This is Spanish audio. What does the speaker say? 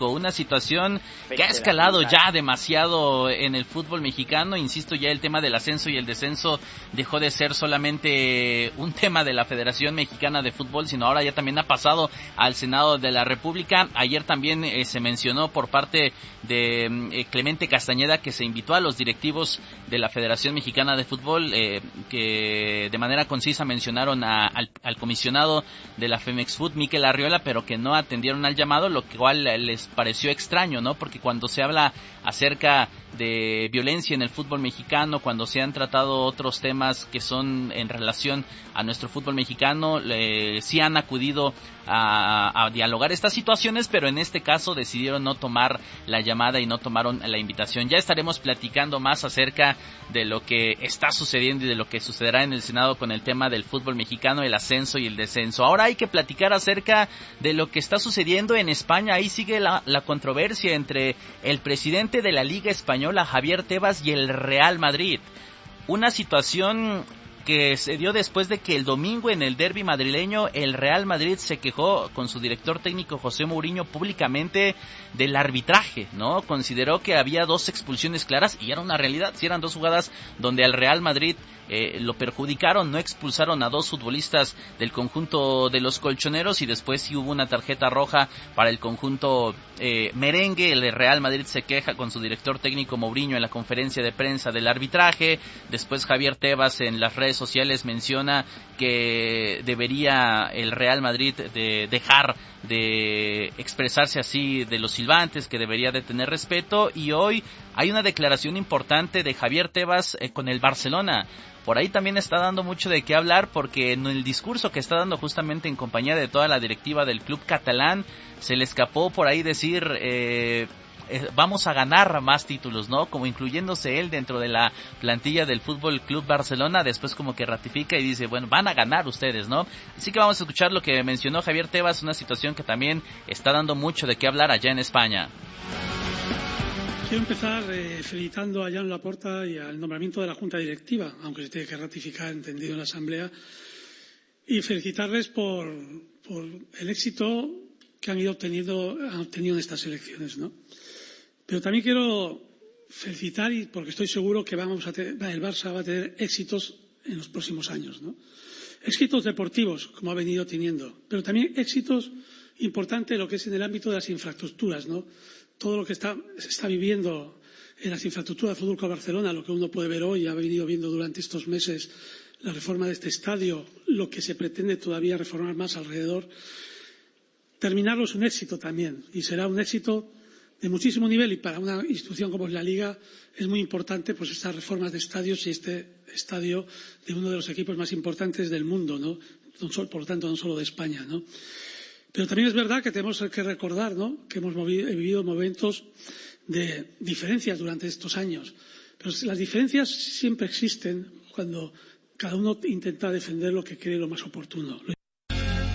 Una situación que ha escalado ya demasiado en el fútbol mexicano. Insisto, ya el tema del ascenso y el descenso dejó de ser solamente un tema de la Federación Mexicana de Fútbol, sino ahora ya también ha pasado al Senado de la República. Ayer también se mencionó por parte de Clemente Castañeda que se invitó a los directivos de la Federación Mexicana de Fútbol que de manera concisa mencionaron al comisionado de la Femex Food, Mikel Arriola, pero que no atendieron al llamado, lo cual les pareció extraño, ¿no? Porque cuando se habla acerca de violencia en el fútbol mexicano, cuando se han tratado otros temas que son en relación a nuestro fútbol mexicano, sí han acudido a dialogar estas situaciones, pero en este caso decidieron no tomar la llamada y no tomaron la invitación. Ya estaremos platicando más acerca de lo que está sucediendo y de lo que sucederá en el Senado con el tema del fútbol mexicano, el ascenso y el descenso. Ahora hay que platicar acerca de lo que está sucediendo en España. Ahí sigue la controversia entre el presidente de la Liga Española, Javier Tebas, y el Real Madrid. Una situación que se dio después de que el domingo en el derbi madrileño el Real Madrid se quejó con su director técnico José Mourinho públicamente del arbitraje, ¿no? Consideró que había 2 expulsiones claras y era una realidad, si eran 2 jugadas donde al Real Madrid lo perjudicaron, no expulsaron a 2 futbolistas del conjunto de los colchoneros y después sí hubo una tarjeta roja para el conjunto merengue. El Real Madrid se queja con su director técnico Mourinho en la conferencia de prensa del arbitraje. Después Javier Tebas en las redes sociales menciona que debería el Real Madrid dejar de expresarse así de los silbantes, que debería de tener respeto, y hoy hay una declaración importante de Javier Tebas con el Barcelona. Por ahí también está dando mucho de qué hablar porque en el discurso que está dando justamente en compañía de toda la directiva del club catalán se le escapó por ahí decir vamos a ganar más títulos, ¿no? Como incluyéndose él dentro de la plantilla del Fútbol Club Barcelona. Después como que ratifica y dice, bueno, van a ganar ustedes, ¿no? Así que vamos a escuchar lo que mencionó Javier Tebas, una situación que también está dando mucho de qué hablar allá en España. Quiero empezar felicitando a Joan Laporta y al nombramiento de la Junta Directiva, aunque se tiene que ratificar, entendido, en la Asamblea, y felicitarles por el éxito que han obtenido en estas elecciones, ¿no? Pero también quiero felicitar, porque estoy seguro que el Barça va a tener éxitos en los próximos años, ¿no? Éxitos deportivos, como ha venido teniendo, pero también éxitos importantes en lo que es en el ámbito de las infraestructuras, ¿no? Todo lo que se está viviendo en las infraestructuras del Fútbol Club Barcelona, lo que uno puede ver hoy, ha venido viendo durante estos meses la reforma de este estadio, lo que se pretende todavía reformar más alrededor. Terminarlo es un éxito también, y será un éxito de muchísimo nivel, y para una institución como es la Liga es muy importante pues estas reformas de estadios y este estadio de uno de los equipos más importantes del mundo, ¿no? Por lo tanto, no solo de España, ¿no? Pero también es verdad que tenemos que recordar, ¿no?, que hemos vivido momentos de diferencias durante estos años. Pero las diferencias siempre existen cuando cada uno intenta defender lo que cree lo más oportuno.